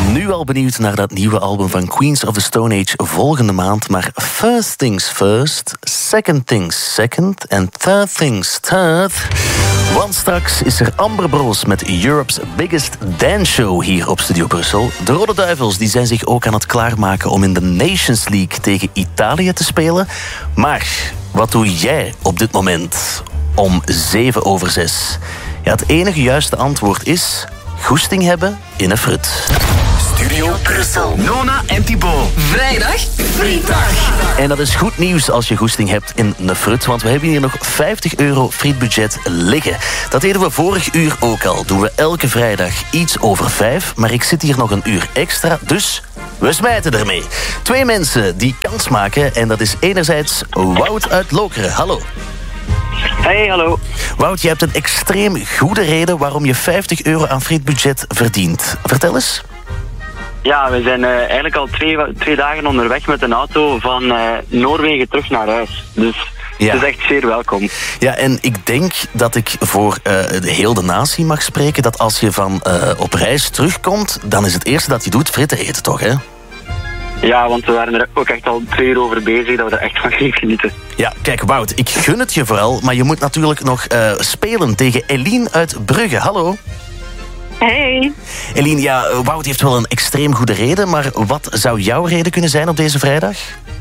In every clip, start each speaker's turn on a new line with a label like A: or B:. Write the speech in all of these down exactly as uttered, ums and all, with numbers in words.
A: Nu al benieuwd naar dat nieuwe album van Queens of the Stone Age volgende maand. Maar first things first, second things second en third things third. Want straks is er Amber Bros met Europe's Biggest Dance Show hier op Studio Brussel. De Rode Duivels die zijn zich ook aan het klaarmaken om in de Nations League tegen Italië te spelen. Maar wat doe jij op dit moment om zeven over zes? Ja, het enige juiste antwoord is goesting hebben in een frut.
B: Studio Brussel. Nona en Thibaut. Vrijdag, frietdag.
A: En dat is goed nieuws als je goesting hebt in een frut, want we hebben hier nog vijftig euro frietbudget liggen. Dat deden we vorig uur ook al. Doen we elke vrijdag iets over vijf, maar ik zit hier nog een uur extra, dus we smijten ermee. Twee mensen die kans maken en dat is enerzijds Wout uit Lokeren. Hallo.
C: Hey, hallo.
A: Wout, je hebt een extreem goede reden waarom je vijftig euro aan frietbudget verdient. Vertel eens.
C: Ja, we zijn uh, eigenlijk al twee, twee dagen onderweg met een auto van uh, Noorwegen terug naar huis. Dus ja. Het is echt zeer welkom.
A: Ja, en ik denk dat ik voor uh, de heel de natie mag spreken dat als je van uh, op reis terugkomt, dan is het eerste dat je doet fritten eten, toch, hè?
C: Ja, want we waren er ook echt al twee uur over bezig dat we er echt van gingen genieten.
A: Ja, kijk Wout, ik gun het je vooral, maar je moet natuurlijk nog uh, spelen tegen Eline uit Brugge. Hallo.
D: Hey.
A: Eline, ja, Wout heeft wel een extreem goede reden, maar wat zou jouw reden kunnen zijn op deze vrijdag?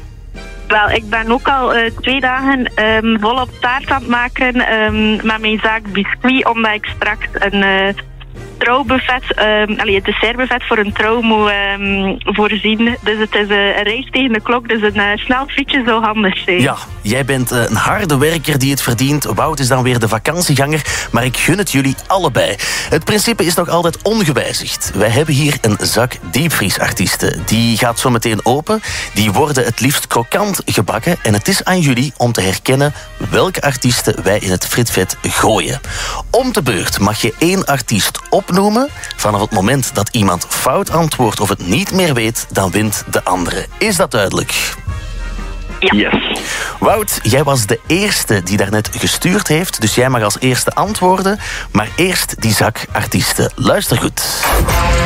D: Wel, ik ben ook al uh, twee dagen um, volop taart aan het maken um, met mijn zaak Biscuit, omdat ik straks een uh, trouwbuffet, um, allee, het dessertbuffet voor een trouw moet um, voorzien. Dus het is uh, een race tegen de klok, dus een uh, snel frietje zou handig zijn.
A: Ja, jij bent uh, een harde werker die het verdient. Wout is dan weer de vakantieganger, maar ik gun het jullie allebei. Het principe is nog altijd ongewijzigd. Wij hebben hier een zak diepvriesartiesten. Die gaat zo meteen open. Die worden het liefst krokant gebakken. En het is aan jullie om te herkennen welke artiesten wij in het fritvet gooien. Om de beurt mag je één artiest opnoemen. Vanaf het moment dat iemand fout antwoordt of het niet meer weet, dan wint de andere. Is dat duidelijk?
D: Ja.
C: Yes.
A: Wout, jij was de eerste die daarnet gestuurd heeft, dus jij mag als eerste antwoorden. Maar eerst die zak artiesten. Luister goed.